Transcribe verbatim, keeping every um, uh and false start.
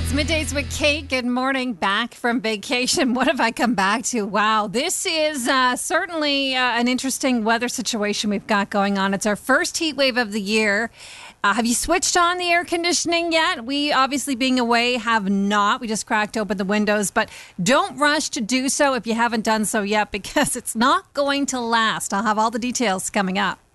It's Middays with Kate. Good morning. Back from vacation. What have I come back to? Wow. This is uh, certainly uh, an interesting weather situation we've got going on. It's our first heat wave of the year. Uh, have you switched on the air conditioning yet? We, obviously being away, have not. We just cracked open the windows, but don't rush to do so if you haven't done so yet, because it's not going to last. I'll have all the details coming up.